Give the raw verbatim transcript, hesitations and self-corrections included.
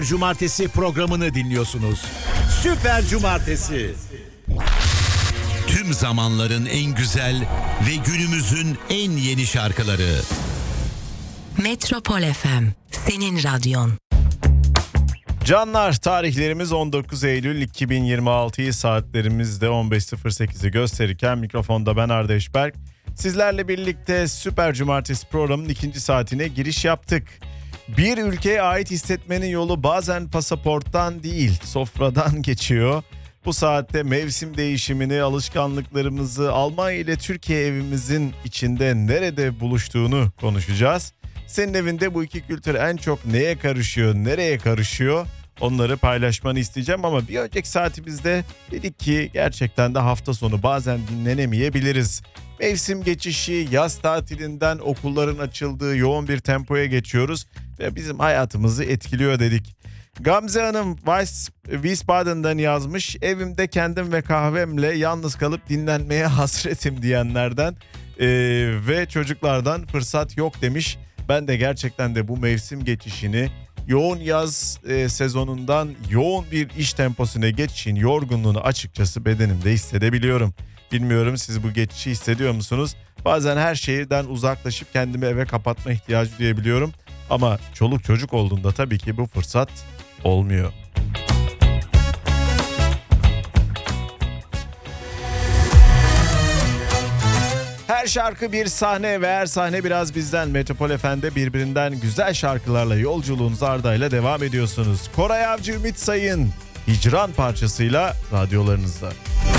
Cumartesi programını dinliyorsunuz. Süper Cumartesi. Tüm zamanların en güzel ve günümüzün en yeni şarkıları. Metropol F M, senin radyon. Canlar, tarihlerimiz on dokuz Eylül iki bin yirmi altıyı saatlerimizde on beş sıfır sekizi gösterirken mikrofonda ben Arda Eşberk. Sizlerle birlikte Süper Cumartesi programının ikinci saatine giriş yaptık. Bir ülkeye ait hissetmenin yolu bazen pasaporttan değil, sofradan geçiyor. Bu saatte mevsim değişimini, alışkanlıklarımızı, Almanya ile Türkiye evimizin içinde nerede buluştuğunu konuşacağız. Senin evinde bu iki kültür en çok neye karışıyor, nereye karışıyor? Onları paylaşmanı isteyeceğim ama bir önceki saatimizde dedik ki gerçekten de hafta sonu bazen dinlenemeyebiliriz. Mevsim geçişi, yaz tatilinden okulların açıldığı yoğun bir tempoya geçiyoruz ve bizim hayatımızı etkiliyor dedik. Gamze Hanım Wiesbaden'dan yazmış. Evimde kendim ve kahvemle yalnız kalıp dinlenmeye hasretim diyenlerden ee, ve çocuklardan fırsat yok demiş. Ben de gerçekten de bu mevsim geçişini, yoğun yaz e, sezonundan yoğun bir iş temposuna geçişin yorgunluğunu açıkçası bedenimde hissedebiliyorum. Bilmiyorum, siz bu geçişi hissediyor musunuz? Bazen her şeyden uzaklaşıp kendimi eve kapatma ihtiyacı duyabiliyorum. Ama çoluk çocuk olduğunda tabii ki bu fırsat olmuyor. Her şarkı bir sahne ve her sahne biraz bizden. Metropol F M'de birbirinden güzel şarkılarla yolculuğunuz Arda'yla devam ediyorsunuz. Koray Avcı, Ümit Sayın Hicran parçasıyla radyolarınızda.